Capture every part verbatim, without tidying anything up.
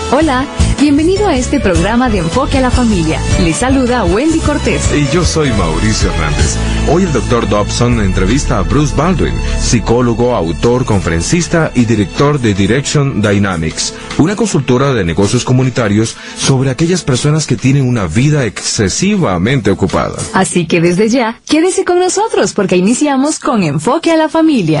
Hola, bienvenido a este programa de Enfoque a la Familia. Les saluda Wendy Cortés. Y yo soy Mauricio Hernández. Hoy el doctor Dobson entrevista a Bruce Baldwin, psicólogo, autor, conferencista y director de Direction Dynamics, una consultora de negocios comunitarios sobre aquellas personas que tienen una vida excesivamente ocupada. Así que desde ya, quédese con nosotros porque iniciamos con Enfoque a la Familia.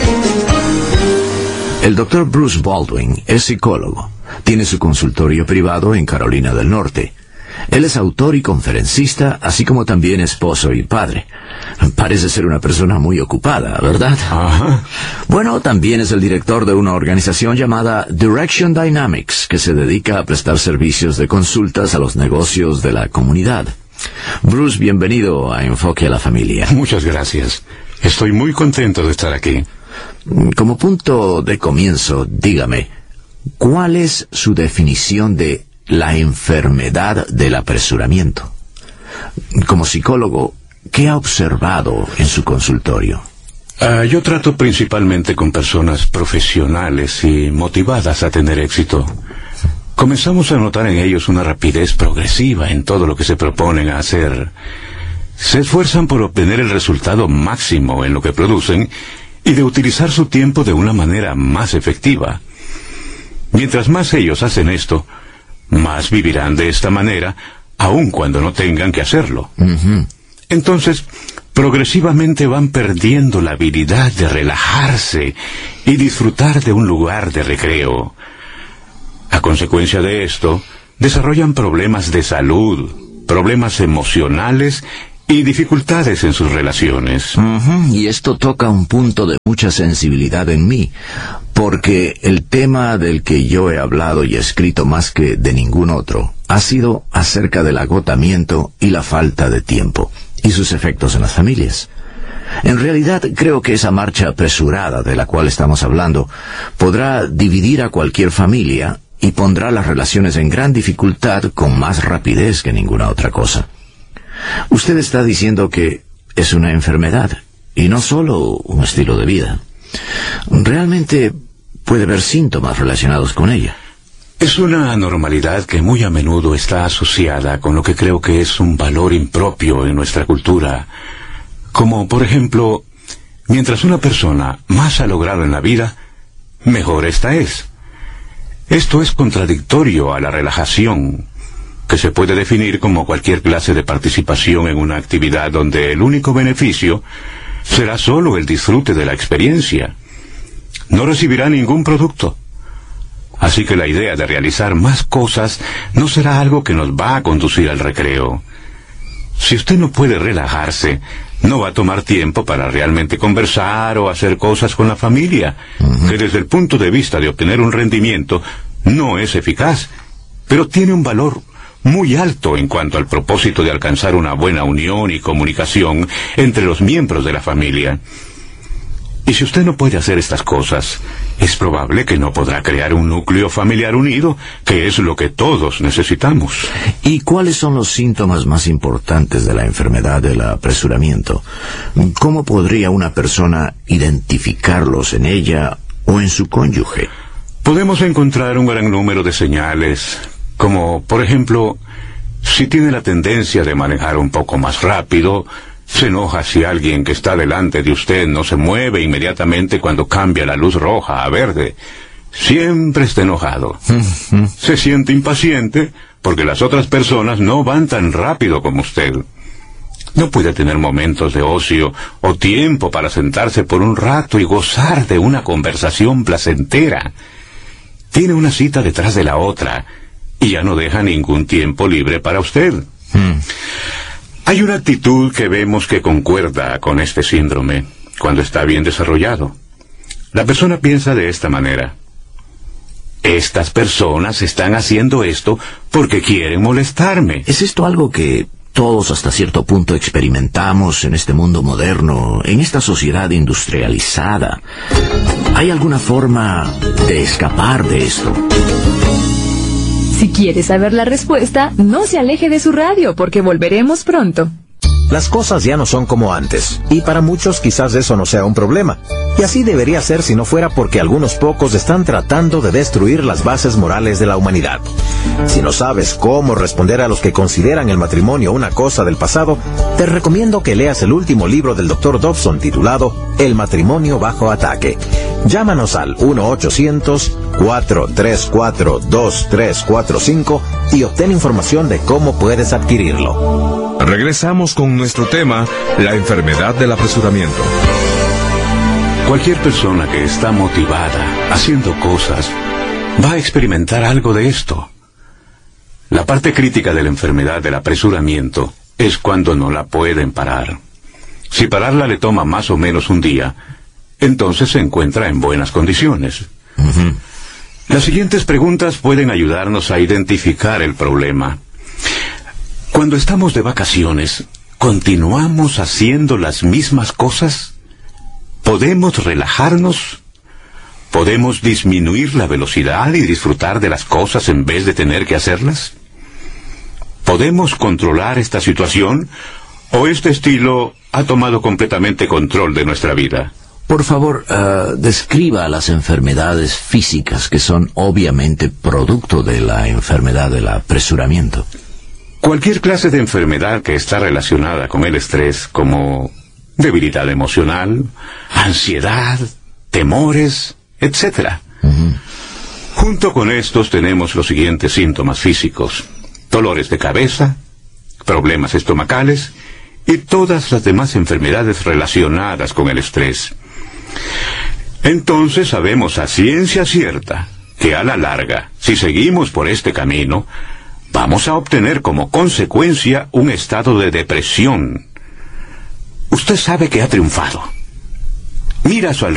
El doctor Bruce Baldwin es psicólogo. Tiene su consultorio privado en Carolina del Norte. Él es autor y conferencista, así como también esposo y padre. Parece ser una persona muy ocupada, ¿verdad? Ajá. Bueno, también es el director de una organización llamada Direction Dynamics, que se dedica a prestar servicios de consultas a los negocios de la comunidad. Bruce, bienvenido a Enfoque a la Familia. Muchas gracias. Estoy muy contento de estar aquí. Como punto de comienzo, dígame, ¿cuál es su definición de la enfermedad del apresuramiento? Como psicólogo, ¿qué ha observado en su consultorio? Uh, yo trato principalmente con personas profesionales y motivadas a tener éxito. Comenzamos a notar en ellos una rapidez progresiva en todo lo que se proponen a hacer. Se esfuerzan por obtener el resultado máximo en lo que producen y de utilizar su tiempo de una manera más efectiva. Mientras más ellos hacen esto, más vivirán de esta manera, aun cuando no tengan que hacerlo. Uh-huh. Entonces, progresivamente van perdiendo la habilidad de relajarse y disfrutar de un lugar de recreo. A consecuencia de esto, desarrollan problemas de salud, problemas emocionales y dificultades en sus relaciones. Uh-huh. Y esto toca un punto de mucha sensibilidad en mí, porque el tema del que yo he hablado y escrito más que de ningún otro ha sido acerca del agotamiento y la falta de tiempo, y sus efectos en las familias. En realidad, creo que esa marcha apresurada de la cual estamos hablando podrá dividir a cualquier familia y pondrá las relaciones en gran dificultad con más rapidez que ninguna otra cosa. Usted está diciendo que es una enfermedad, y no solo un estilo de vida. Realmente puede haber síntomas relacionados con ella. Es una anormalidad que muy a menudo está asociada con lo que creo que es un valor impropio en nuestra cultura. Como, por ejemplo, mientras una persona más ha logrado en la vida, mejor esta es. Esto es contradictorio a la relajación, que se puede definir como cualquier clase de participación en una actividad donde el único beneficio será solo el disfrute de la experiencia. No recibirá ningún producto. Así que la idea de realizar más cosas no será algo que nos va a conducir al recreo. Si usted no puede relajarse, no va a tomar tiempo para realmente conversar o hacer cosas con la familia, uh-huh. que desde el punto de vista de obtener un rendimiento no es eficaz, pero tiene un valor muy alto en cuanto al propósito de alcanzar una buena unión y comunicación entre los miembros de la familia. Y si usted no puede hacer estas cosas, es probable que no podrá crear un núcleo familiar unido, que es lo que todos necesitamos. ¿Y cuáles son los síntomas más importantes de la enfermedad del apresuramiento? ¿Cómo podría una persona identificarlos en ella o en su cónyuge? Podemos encontrar un gran número de señales, como, por ejemplo, si tiene la tendencia de manejar un poco más rápido, se enoja si alguien que está delante de usted no se mueve inmediatamente cuando cambia la luz roja a verde. Siempre está enojado. Se siente impaciente porque las otras personas no van tan rápido como usted. No puede tener momentos de ocio o tiempo para sentarse por un rato y gozar de una conversación placentera. Tiene una cita detrás de la otra y ya no deja ningún tiempo libre para usted. Hmm. Hay una actitud que vemos que concuerda con este síndrome cuando está bien desarrollado. La persona piensa de esta manera: estas personas están haciendo esto porque quieren molestarme. ¿Es esto algo que todos hasta cierto punto experimentamos en este mundo moderno, en esta sociedad industrializada? ¿Hay alguna forma de escapar de esto? Si quiere saber la respuesta, no se aleje de su radio porque volveremos pronto. Las cosas ya no son como antes, y para muchos quizás eso no sea un problema. Y así debería ser si no fuera porque algunos pocos están tratando de destruir las bases morales de la humanidad. Si no sabes cómo responder a los que consideran el matrimonio una cosa del pasado, te recomiendo que leas el último libro del doctor Dobson titulado El matrimonio bajo ataque. Llámanos al uno ochocientos, cuatro tres cuatro, dos tres cuatro cinco y obtén información de cómo puedes adquirirlo. Regresamos con nuestro tema, la enfermedad del apresuramiento. Cualquier persona que está motivada, haciendo cosas, va a experimentar algo de esto. La parte crítica de la enfermedad del apresuramiento es cuando no la pueden parar. Si pararla le toma más o menos un día, entonces se encuentra en buenas condiciones. Uh-huh. Las siguientes preguntas pueden ayudarnos a identificar el problema. Cuando estamos de vacaciones, ¿continuamos haciendo las mismas cosas? ¿Podemos relajarnos? ¿Podemos disminuir la velocidad y disfrutar de las cosas en vez de tener que hacerlas? ¿Podemos controlar esta situación? ¿O este estilo ha tomado completamente control de nuestra vida? Por favor, uh, describa las enfermedades físicas que son obviamente producto de la enfermedad del apresuramiento. Cualquier clase de enfermedad que está relacionada con el estrés, como debilidad emocional, ansiedad, temores, etcétera. Uh-huh. Junto con estos tenemos los siguientes síntomas físicos: dolores de cabeza, problemas estomacales y todas las demás enfermedades relacionadas con el estrés. Entonces sabemos a ciencia cierta que a la larga, si seguimos por este camino, vamos a obtener como consecuencia un estado de depresión. Usted sabe que ha triunfado. Mira a su alrededor.